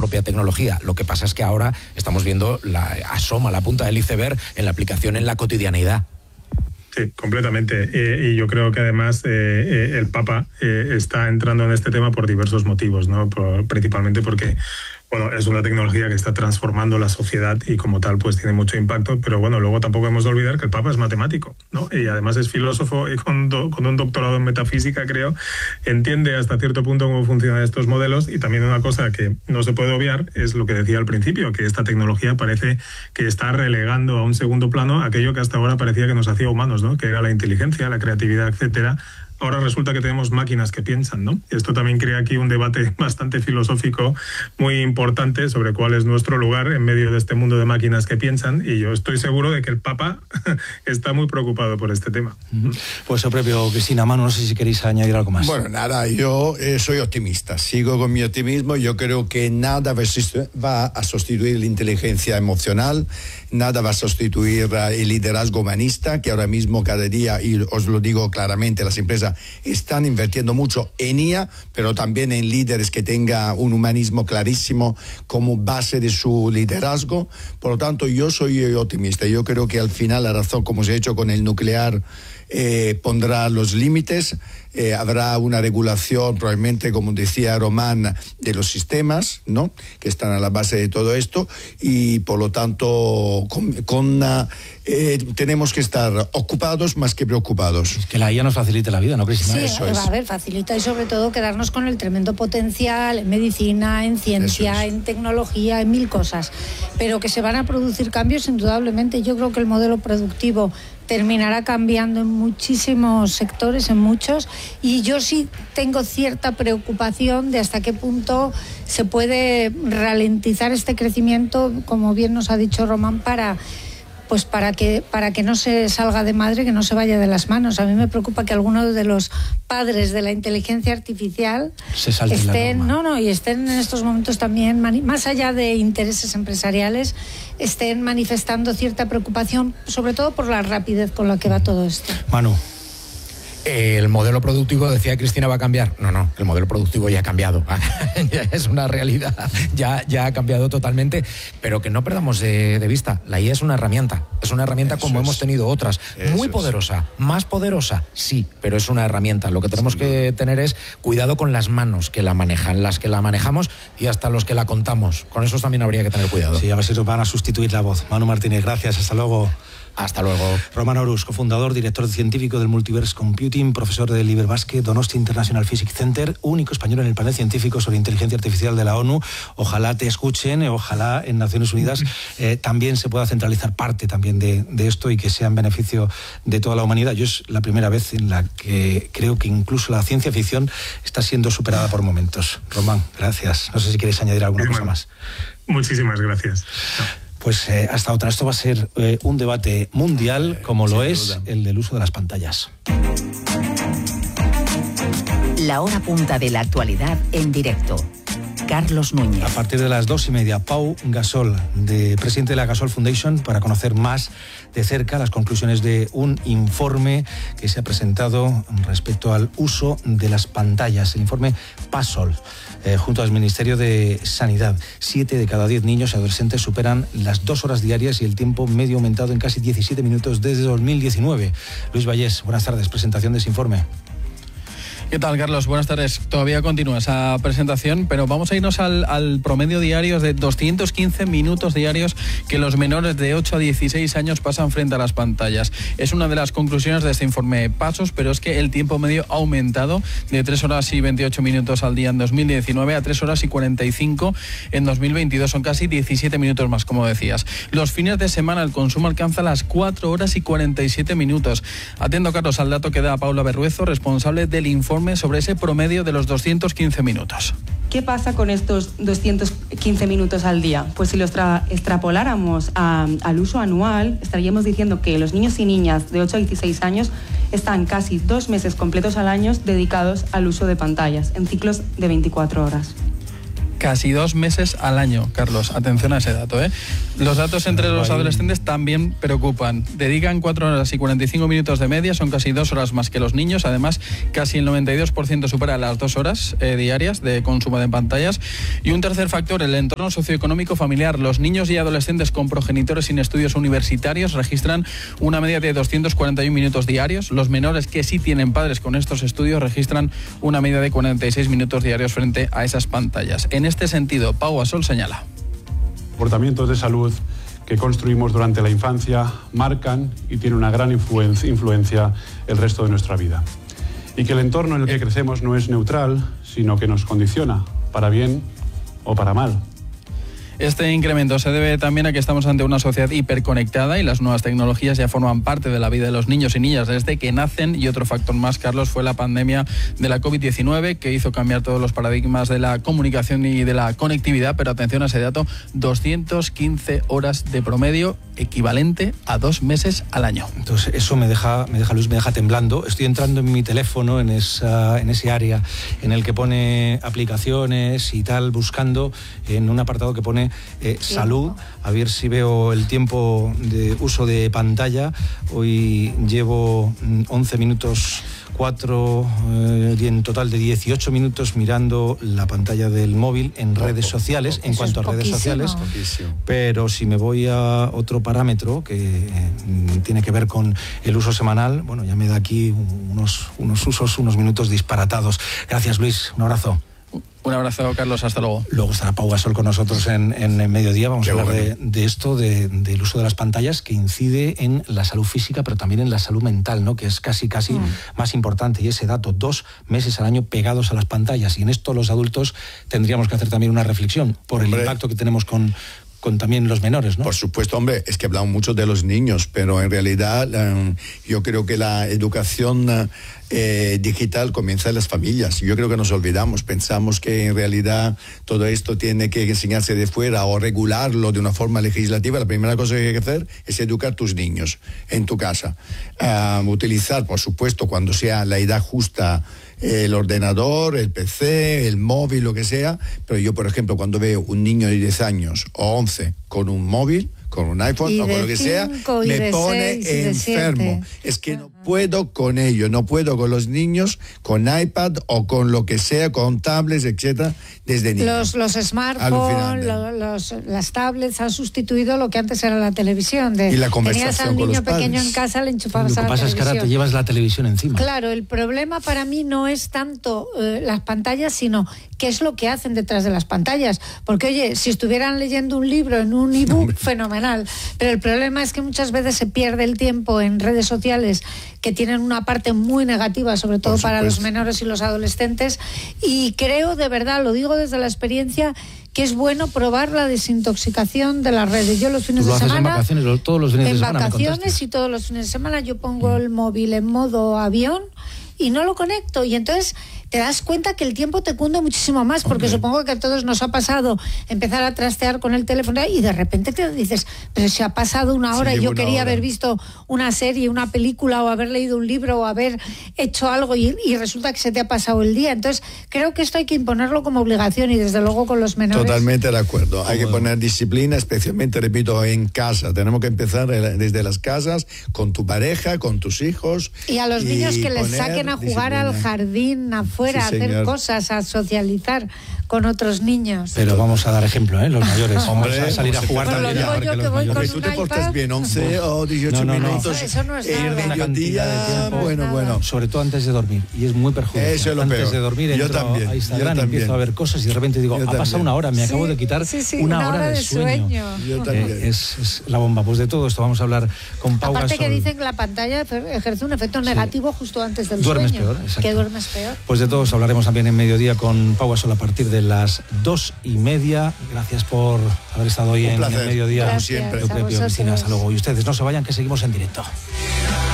propia tecnología. Lo que pasa es que ahora estamos viendo asoma la punta del iceberg en la aplicación en la cotidianidad. Sí, completamente. Y yo creo que además el Papa está entrando en este tema por diversos motivos, ¿no? Principalmente porque es una tecnología que está transformando la sociedad y como tal pues tiene mucho impacto, pero luego tampoco hemos de olvidar que el Papa es matemático, ¿no? Y además es filósofo y con un doctorado en metafísica, creo, entiende hasta cierto punto cómo funcionan estos modelos. Y también una cosa que no se puede obviar es lo que decía al principio, que esta tecnología parece que está relegando a un segundo plano aquello que hasta ahora parecía que nos hacía humanos, ¿no? Que era la inteligencia, la creatividad, etcétera. Ahora resulta que tenemos máquinas que piensan, ¿no? Esto también crea aquí un debate bastante filosófico muy importante sobre cuál es nuestro lugar en medio de este mundo de máquinas que piensan, y yo estoy seguro de que el Papa está muy preocupado por este tema. Pues eso propio, Cristina. Manu, no sé si queréis añadir algo más. Bueno, nada, yo soy optimista, sigo con mi optimismo. Yo creo que nada va a sustituir la inteligencia emocional, nada va a sustituir el liderazgo humanista, que ahora mismo cada día, y os lo digo claramente, las empresas están invirtiendo mucho en IA, pero también en líderes que tengan un humanismo clarísimo como base de su liderazgo. Por lo tanto, yo soy optimista. Yo creo que al final la razón, como se ha hecho con el nuclear, pondrá los límites. Habrá una regulación, probablemente, como decía Román, de los sistemas, ¿no?, que están a la base de todo esto, y por lo tanto tenemos que estar ocupados más que preocupados. Que la IA nos facilite la vida, ¿no, Cristina? Sí, eso es. A ver, facilita, y sobre todo quedarnos con el tremendo potencial en medicina, en ciencia, en tecnología, en mil cosas, pero que se van a producir cambios indudablemente. Yo creo que el modelo productivo terminará cambiando en muchísimos sectores, en muchos, y yo sí tengo cierta preocupación de hasta qué punto se puede ralentizar este crecimiento, como bien nos ha dicho Román, para que no se salga de madre, que no se vaya de las manos. A mí me preocupa que algunos de los padres de la inteligencia artificial estén en estos momentos también, más allá de intereses empresariales, estén manifestando cierta preocupación, sobre todo por la rapidez con la que va todo esto. Manu. El modelo productivo, decía Cristina, va a cambiar. No, el modelo productivo ya ha cambiado. Ya es una realidad. Ya ha cambiado totalmente. Pero que no perdamos de vista, la IA es una herramienta. Es una herramienta como hemos tenido otras. Muy poderosa, más poderosa, sí, pero es una herramienta. Lo que tenemos que tener es cuidado con las manos que la manejan, las que la manejamos y hasta los que la contamos. Con eso también habría que tener cuidado. Sí, a ver si nos van a sustituir la voz. Manu Martínez, gracias. Hasta luego. Hasta luego. Román Orus, cofundador, director científico del Multiverse Computing, profesor del Iberbasque Donosti International Physics Center, único español en el panel científico sobre inteligencia artificial de la ONU. Ojalá te escuchen, ojalá en Naciones Unidas también se pueda centralizar parte también de esto y que sea en beneficio de toda la humanidad. Yo es la primera vez en la que creo que incluso la ciencia ficción está siendo superada por momentos. Román, gracias. No sé si quieres añadir alguna cosa más. Muchísimas gracias. Pues hasta otra. Esto va a ser un debate mundial, como lo es el del uso de las pantallas. La hora punta de la actualidad en directo. Carlos Núñez. A partir de las 2:30, Pau Gasol, presidente de la Gasol Foundation, para conocer más de cerca las conclusiones de un informe que se ha presentado respecto al uso de las pantallas, el informe PASOL, junto al Ministerio de Sanidad. 7 de cada 10 niños y adolescentes superan las 2 horas diarias y el tiempo medio aumentado en casi 17 minutos desde 2019. Luis Vallés, buenas tardes, presentación de ese informe. ¿Qué tal, Carlos? Buenas tardes. Todavía continúa esa presentación, pero vamos a irnos al promedio diario de 215 minutos diarios que los menores de 8 a 16 años pasan frente a las pantallas. Es una de las conclusiones de este informe PASOS, pero es que el tiempo medio ha aumentado de 3 horas y 28 minutos al día en 2019 a 3 horas y 45 en 2022. Son casi 17 minutos más, como decías. Los fines de semana el consumo alcanza las 4 horas y 47 minutos. Atento, Carlos, al dato que da Paula Berruezo, responsable del informe sobre ese promedio de los 215 minutos. ¿Qué pasa con estos 215 minutos al día? Pues si lo extrapoláramos al uso anual, estaríamos diciendo que los niños y niñas de 8 a 16 años están casi 2 meses completos al año dedicados al uso de pantallas, en ciclos de 24 horas. casi 2 meses al año, Carlos. Atención a ese dato, ¿eh? Los datos entre los adolescentes también preocupan. Dedican 4 horas y 45 minutos de media, son casi 2 horas más que los niños. Además, casi el 92% supera las 2 horas diarias de consumo de pantallas. Y un tercer factor, el entorno socioeconómico familiar. Los niños y adolescentes con progenitores sin estudios universitarios registran una media de 241 minutos diarios. Los menores que sí tienen padres con estos estudios registran una media de 46 minutos diarios frente a esas pantallas. En este sentido, Pau Gasol señala: comportamientos de salud que construimos durante la infancia marcan y tienen una gran influencia el resto de nuestra vida. Y que el entorno en el que crecemos no es neutral, sino que nos condiciona, para bien o para mal. Este incremento se debe también a que estamos ante una sociedad hiperconectada y las nuevas tecnologías ya forman parte de la vida de los niños y niñas desde que nacen. Y otro factor más, Carlos, fue la pandemia de la COVID-19, que hizo cambiar todos los paradigmas de la comunicación y de la conectividad. Pero atención a ese dato, 215 horas de promedio, equivalente a 2 meses al año. Entonces eso me deja Luis, me deja temblando. Estoy entrando en mi teléfono, en ese área en el que pone aplicaciones y tal, buscando en un apartado que pone salud, a ver si veo el tiempo de uso de pantalla. Hoy llevo 11 minutos 4 y en total de 18 minutos mirando la pantalla del móvil en redes sociales, en cuanto a redes sociales. Pero si me voy a otro parámetro que tiene que ver con el uso semanal, bueno, ya me da aquí unos minutos disparatados. Gracias, Luis, un abrazo. Un abrazo, Carlos, hasta luego. Luego estará Pau Gasol con nosotros en el mediodía. Vamos a hablar de esto, del uso de las pantallas, que incide en la salud física, pero también en la salud mental, ¿no? Que es casi más importante. Y ese dato, 2 meses al año pegados a las pantallas. Y en esto los adultos tendríamos que hacer también una reflexión por el impacto que tenemos con también los menores, ¿no? Por supuesto, hombre, es que hablamos mucho de los niños, pero en realidad yo creo que la educación digital comienza en las familias. Yo creo que nos olvidamos, pensamos que en realidad todo esto tiene que enseñarse de fuera o regularlo de una forma legislativa. La primera cosa que hay que hacer es educar a tus niños en tu casa. Utilizar, por supuesto, cuando sea la edad justa, el ordenador, el PC, el móvil, lo que sea. Pero yo, por ejemplo, cuando veo un niño de 10 años o 11 con un móvil, con un iPhone o con lo que sea, me pone enfermo. Es que no puedo con ello, no puedo con los niños, con iPad o con lo que sea, con tablets, etcétera, desde niños. Los smartphones, las tablets han sustituido lo que antes era la televisión. Y la conversación tenías al niño pequeño en casa, le enchufabas a la televisión. Lo que pasa es que ahora te llevas la televisión encima. Claro, el problema para mí no es tanto las pantallas, sino qué es lo que hacen detrás de las pantallas. Porque, oye, si estuvieran leyendo un libro en un ebook, fenomenal. Pero el problema es que muchas veces se pierde el tiempo en redes sociales que tienen una parte muy negativa, sobre todo para los menores y los adolescentes. Y creo, de verdad, lo digo desde la experiencia, que es bueno probar la desintoxicación de las redes. Yo los fines de semana... En vacaciones, todos los fines de semana. En vacaciones y todos los fines de semana yo pongo el móvil en modo avión y no lo conecto. Y entonces te das cuenta que el tiempo te cunde muchísimo más, porque supongo que a todos nos ha pasado empezar a trastear con el teléfono y de repente te dices, pero si ha pasado una hora y yo quería haber visto una serie, una película o haber leído un libro o haber hecho algo y resulta que se te ha pasado el día. Entonces creo que esto hay que imponerlo como obligación y desde luego con los menores. Totalmente de acuerdo. Hay que poner disciplina, especialmente, repito, en casa. Tenemos que empezar desde las casas, con tu pareja, con tus hijos. Y a los niños que les saquen a jugar al jardín, afuera, a hacer cosas, a socializar con otros niños. Pero vamos a dar ejemplo, los mayores. Hombre, vamos a salir a jugar también. Lo digo yo que voy con tú te portas bien, 11 o 18 minutos. Eso no es nada. Una cantidad de tiempo, bueno. Sobre todo antes de dormir. Y es muy perjudicial. Eso es lo antes peor. de dormir entro a Instagram, empiezo a ver cosas y de repente digo, ha pasado una hora, me acabo de quitar una hora de sueño. Es la bomba. Pues de todo esto vamos a hablar con Pau Gasol. Aparte que dicen que la pantalla ejerce un efecto negativo justo antes del duermes sueño. Peor, exacto. Que duermes peor. Pues de todo esto hablaremos también en mediodía con Pau Gasol a partir de las 2:30. Gracias por haber estado hoy en el mediodía. Como siempre. Hasta luego. Y ustedes no se vayan, que seguimos en directo.